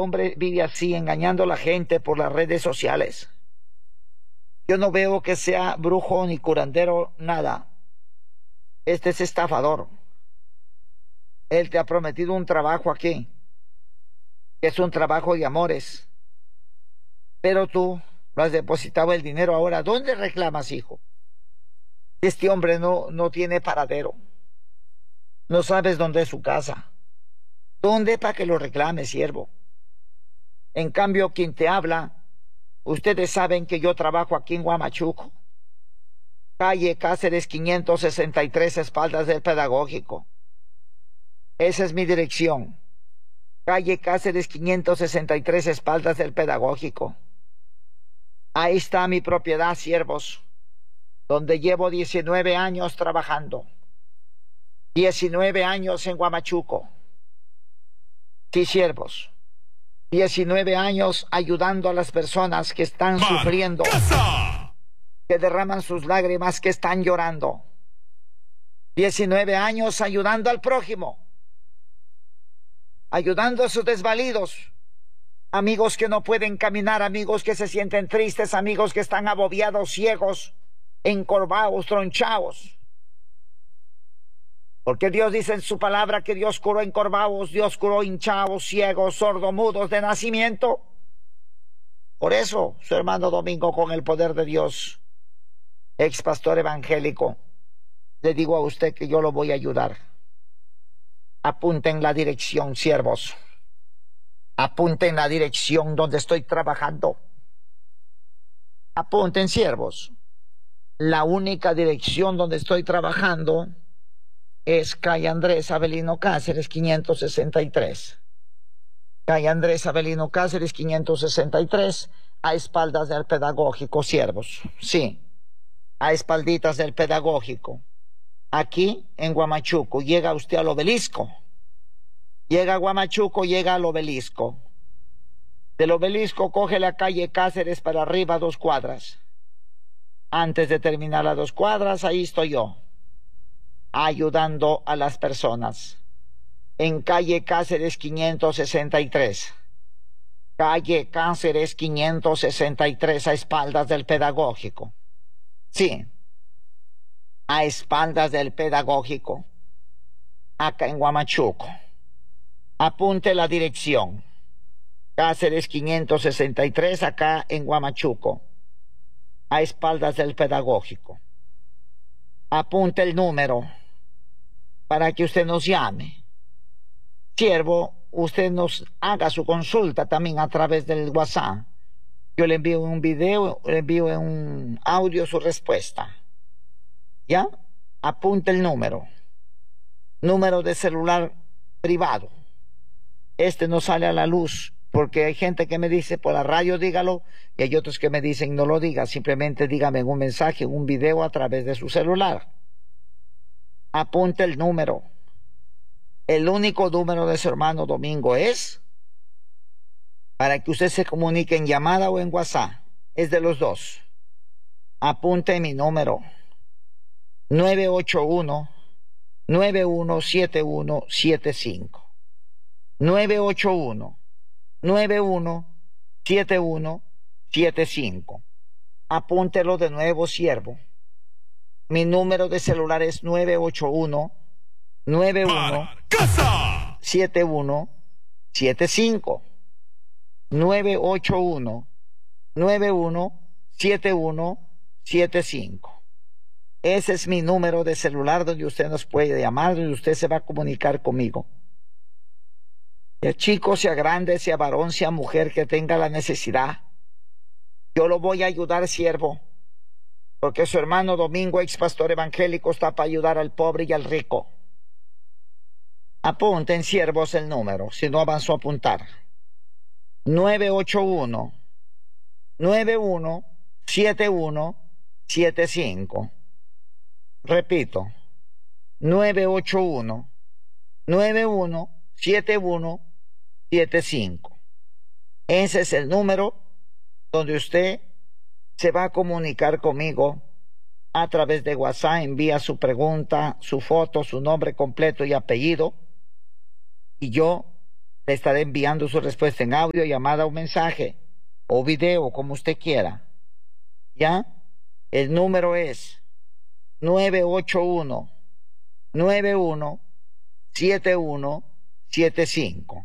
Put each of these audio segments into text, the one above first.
hombre vive así, engañando a la gente por las redes sociales. Yo no veo que sea brujo ni curandero, nada. Este es estafador. Él te ha prometido un trabajo aquí, que es un trabajo de amores. Pero tú lo has depositado el dinero ahora. ¿Dónde reclamas, hijo? Este hombre no tiene paradero. No sabes dónde es su casa. ¿Dónde para que lo reclame, siervo? En cambio, quien te habla, ustedes saben que yo trabajo aquí en Huamachuco. Calle Cáceres 563, espaldas del Pedagógico. Esa es mi dirección. Calle Cáceres 563, espaldas del Pedagógico. Ahí está mi propiedad, siervos, donde llevo 19 años trabajando. 19 años en Huamachuco. Sí, siervos. 19 años ayudando a las personas que están sufriendo, que derraman sus lágrimas, que están llorando. 19 años ayudando al prójimo, ayudando a sus desvalidos, amigos que no pueden caminar, amigos que se sienten tristes, amigos que están abobiados, ciegos, encorvados, tronchados. Porque Dios dice en su palabra que Dios curó encorvados, Dios curó hinchados, ciegos, sordomudos de nacimiento. Por eso, su hermano Domingo, con el poder de Dios, ex pastor evangélico, le digo a usted que yo lo voy a ayudar. Apunten la dirección, siervos. Apunten la dirección donde estoy trabajando. Apunten, siervos. La única dirección donde estoy trabajando es calle Andrés Avelino Cáceres 563. Calle Andrés Avelino Cáceres 563, a espaldas del Pedagógico, siervos. Sí, a espalditas del Pedagógico. Aquí en Huamachuco, llega usted al Obelisco. Llega a Huamachuco, llega al Obelisco. Del Obelisco coge la calle Cáceres para arriba 2 cuadras. Antes de terminar las 2 cuadras, ahí estoy yo, ayudando a las personas. En calle Cáceres 563. Calle Cáceres 563, a espaldas del Pedagógico. Sí, a espaldas del Pedagógico, acá en Huamachuco. Apunte la dirección. Cáceres 563, acá en Huamachuco, a espaldas del Pedagógico. Apunte el número para que usted nos llame. Siervo, usted nos haga su consulta también a través del WhatsApp. Yo le envío un video, le envío un audio su respuesta. ¿Ya? Apunte el número. Número de celular privado. Este no sale a la luz porque hay gente que me dice por la radio dígalo y hay otros que me dicen no lo diga, simplemente dígame en un mensaje, un video a través de su celular. Apunte el número. El único número de su hermano Domingo es para que usted se comunique en llamada o en WhatsApp. Es de los dos. Apunte mi número. 981-917175. 981-917175. Apúntelo de nuevo, siervo. Mi número de celular es 981-917175. 981-917175. Ese es mi número de celular donde usted nos puede llamar, donde usted se va a comunicar conmigo. Sea chico, sea grande, sea varón, sea mujer que tenga la necesidad, yo lo voy a ayudar, siervo, porque su hermano Domingo, ex pastor evangélico, está para ayudar al pobre y al rico. Apunten, siervos, el número, si no avanzó a apuntar. 981-917175. Repito, 981-917175. Ese es el número donde usted se va a comunicar conmigo a través de WhatsApp. Envía su pregunta, su foto, su nombre completo y apellido, y yo Le estaré enviando su respuesta en audio, llamada o mensaje, o video, como usted quiera. ¿Ya? El número es 981-917175.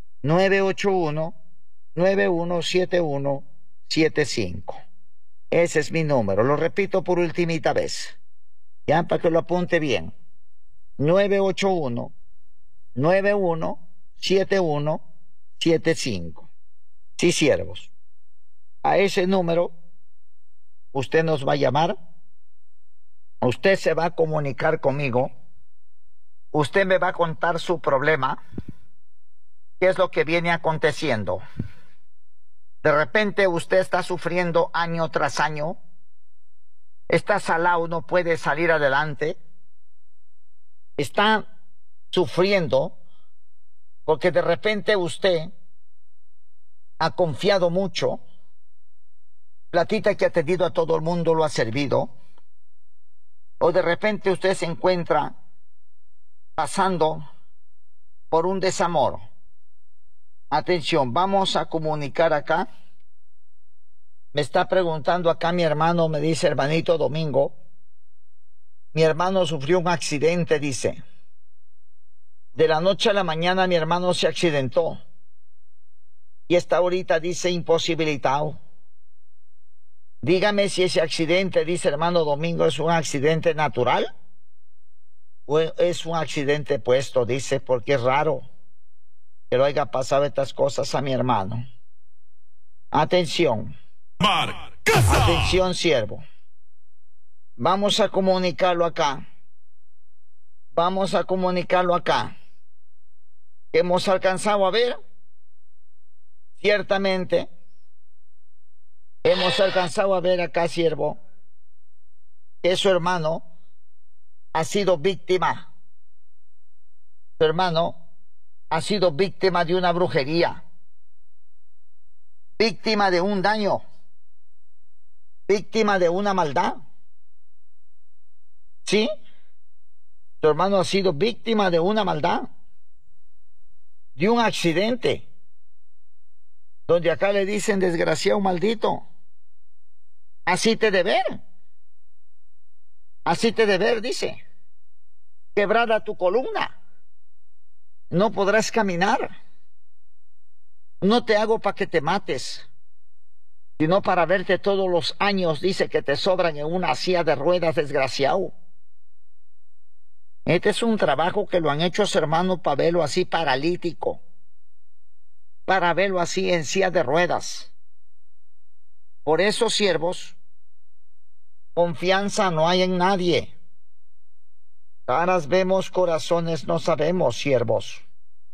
981-917175. Ese es mi número. Lo repito por ultimita vez. Ya, para que lo apunte bien. 981-917175. Sí, siervos. A ese número usted nos va a llamar. Usted se va a comunicar conmigo. Usted me va a contar su problema. ¿Qué es lo que viene aconteciendo? De repente usted está sufriendo año tras año. Está salado, no puede salir adelante. Está sufriendo porque de repente usted ha confiado mucho. Platita que ha tenido a todo el mundo lo ha servido. O de repente usted se encuentra pasando por un desamor. Atención, vamos a comunicar acá. Me está preguntando acá mi hermano, me dice hermanito Domingo. Mi hermano sufrió un accidente, dice. De la noche a la mañana mi hermano se accidentó. Y está ahorita, dice, imposibilitado. Dígame si ese accidente, dice hermano Domingo, es un accidente natural o es un accidente puesto, dice, porque es raro que lo haya pasado estas cosas a mi hermano. Atención. Atención, siervo. Vamos a comunicarlo acá. Vamos a comunicarlo acá. Hemos alcanzado a ver, ciertamente, hemos alcanzado a ver acá, siervo, que su hermano ha sido víctima. Su hermano ha sido víctima de una brujería, víctima de un daño, víctima de una maldad. ¿Sí? Su hermano ha sido víctima de una maldad, de un accidente, donde acá le dicen desgraciado maldito. Así te de ver. Así te de ver, dice. Quebrada tu columna. No podrás caminar. No te hago para que te mates, sino para verte todos los años, dice, que te sobran en una silla de ruedas, desgraciado. Este es un trabajo que lo han hecho a su hermano para verlo así paralítico, para verlo así en silla de ruedas. Por eso, siervos, confianza no hay en nadie. Caras vemos, corazones no sabemos, siervos.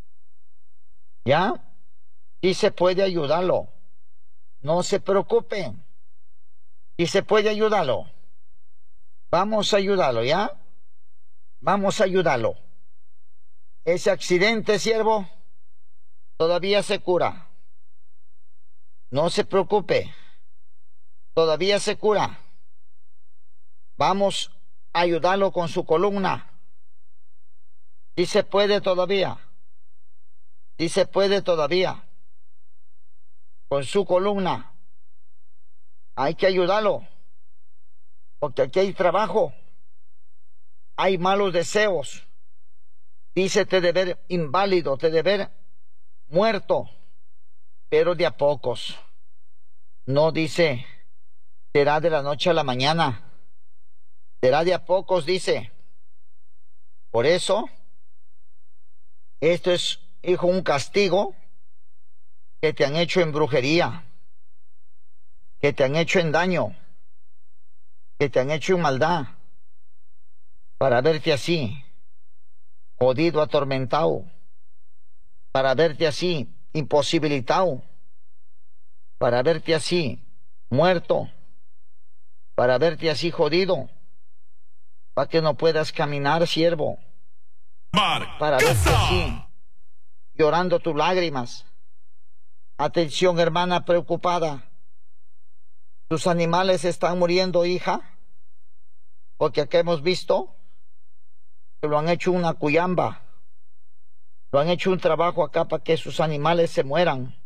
¿Ya? Sí se puede ayudarlo. No se preocupen. Sí se puede ayudarlo. Vamos a ayudarlo, ¿ya? Vamos a ayudarlo. Ese accidente, siervo, todavía se cura. No se preocupe. Todavía se cura. Vamos a ayudarlo con su columna. Sí se puede todavía. Sí se puede todavía. Con su columna. Hay que ayudarlo. Porque aquí hay trabajo. Hay malos deseos. Dice te de ver inválido, te de ver muerto. Pero de a pocos. No dice será de la noche a la mañana. Será de a pocos, dice. Por eso, esto es, hijo, un castigo que te han hecho en brujería, que te han hecho en daño, que te han hecho en maldad, para verte así, jodido, atormentado, para verte así, imposibilitado, para verte así, muerto, para verte así, jodido, para que no puedas caminar, siervo, para verte así, llorando tus lágrimas. Atención, hermana preocupada. Tus animales están muriendo, hija, porque acá hemos visto que lo han hecho una cuyamba. No han hecho un trabajo acá para que sus animales se mueran.